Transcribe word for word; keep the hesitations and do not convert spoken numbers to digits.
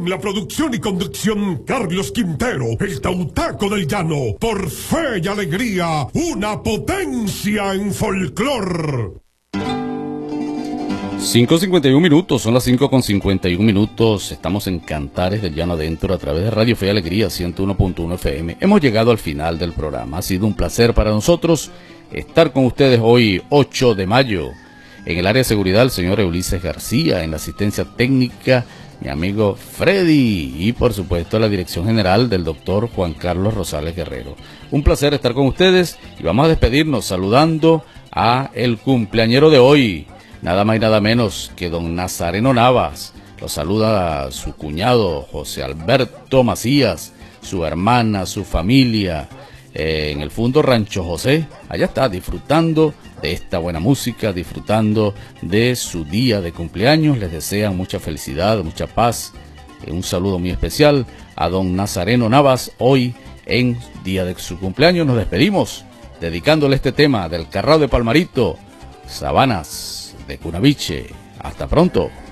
En la producción y conducción, Carlos Quintero, el Tautaco del Llano. Por fe y alegría, una potencia en folclor. cinco cincuenta y un minutos, son las cinco con cincuenta y un minutos. Estamos en Cantares del Llano Adentro a través de Radio Fe y Alegría ciento uno punto uno F M. Hemos llegado al final del programa. Ha sido un placer para nosotros estar con ustedes hoy, ocho de mayo. En el área de seguridad, el señor Ulises García. En la asistencia técnica, mi amigo Freddy. Y por supuesto, la dirección general del doctor Juan Carlos Rosales Guerrero. Un placer estar con ustedes y vamos a despedirnos saludando a el cumpleañero de hoy. Nada más y nada menos que don Nazareno Navas. Lo saluda su cuñado José Alberto Macías, su hermana, su familia, eh, en el Fundo Rancho José. Allá está, disfrutando de esta buena música, disfrutando de su día de cumpleaños. Les desean mucha felicidad, mucha paz. Eh, un saludo muy especial a don Nazareno Navas, hoy en día de su cumpleaños. Nos despedimos dedicándole este tema del Carrao de Palmarito, Sabanas de Cunaviche. Hasta pronto.